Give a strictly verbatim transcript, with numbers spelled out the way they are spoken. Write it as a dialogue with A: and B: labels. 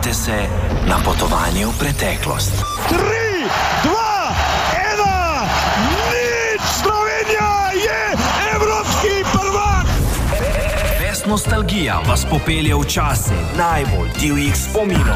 A: Odpravite se na potovanje v preteklost.
B: Tri, dva, ena, nič! Slovenija je evropski prvak!
A: Fest Nostalgija vas popelje v čase najbolj divjih spominov.